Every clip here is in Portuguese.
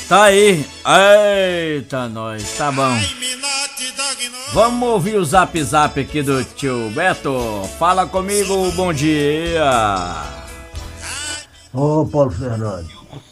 Tá aí. Eita, nós, tá bom. Vamos ouvir o zap zap aqui do tio Beto. Fala comigo, bom dia. Ô Paulo Fernando,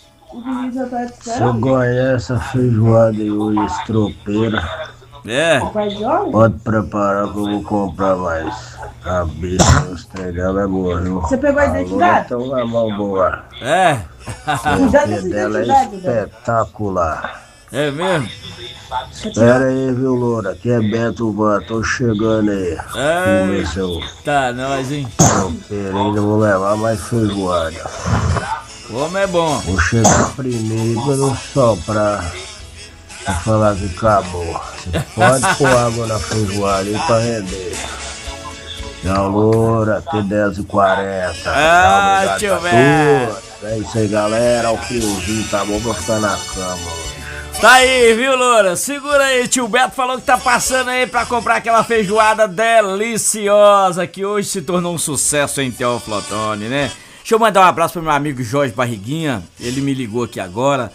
você conhece a feijoada e hoje estropeira? É. Pode preparar que eu vou comprar mais. A bicha nos treinos é boa, viu? Você pegou a identidade? Então na mão boa. É. O pé dela é espetacular. É mesmo? Espera aí, viu, Loura? Aqui é Beto Van, tô chegando aí. Vamos ver se eu Tá, nós, hein? tropeiro ainda vou levar mais feijoada. Como é bom. Vou chegar primeiro pra não soprar. Pra falar que acabou. Você pode pôr água na feijoada aí pra render. Tchau, Loura, até 10h40. Ah, tio Beto. É isso aí, galera. O friozinho tá bom pra ficar na cama hoje. Tá aí, viu, Loura? Segura aí, tio Beto falou que tá passando aí pra comprar aquela feijoada deliciosa que hoje se tornou um sucesso em Teófilo Otoni, né? Deixa eu mandar um abraço pro meu amigo Jorge Barriguinha. Ele me ligou aqui agora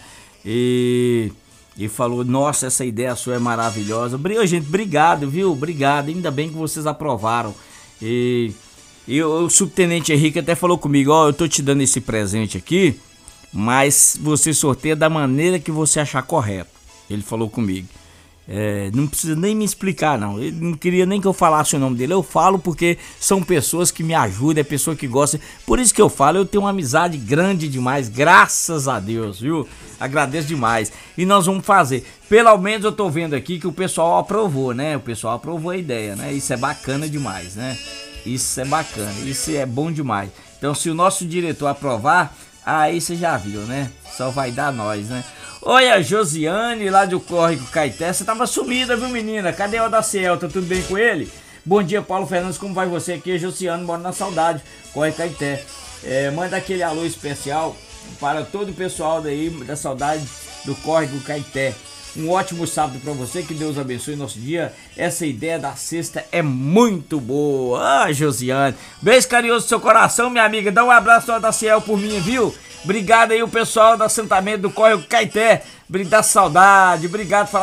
e falou, nossa, essa ideia sua é maravilhosa. Gente, obrigado, viu? Obrigado, ainda bem que vocês aprovaram. E o subtenente Henrique até falou comigo, ó, eu tô te dando esse presente aqui, mas você sorteia da maneira que você achar correto. Ele falou comigo. Não precisa nem me explicar, não. Ele não queria nem que eu falasse o nome dele. Eu falo porque são pessoas que me ajudam, é pessoa que gosta. Por isso que eu falo, eu tenho uma amizade grande demais, graças a Deus, viu? Agradeço demais. E nós vamos fazer. Pelo menos eu tô vendo aqui que o pessoal aprovou, né? O pessoal aprovou a ideia, né? Isso é bacana demais, né? Isso é bacana, isso é bom demais. Então, se o nosso diretor aprovar, aí você já viu, né? Só vai dar nós, né? Oi, a Josiane lá do Córrego Caeté. Você tava sumida, viu, menina? Cadê o Daciel? Tá tudo bem com ele? Bom dia, Paulo Fernandes. Como vai você aqui? Josiane mora na Saudade, Córrego Caeté. Manda aquele alô especial para todo o pessoal daí da Saudade do Córrego Caeté. Um ótimo sábado pra você, que Deus abençoe nosso dia. Essa ideia da sexta é muito boa. Ah, Josiane. Beijo carinhoso no seu coração, minha amiga. Dá um abraço ao Daciel por mim, viu? Obrigado aí o pessoal do assentamento do Córrego Caeté. Da Saudade. Obrigado.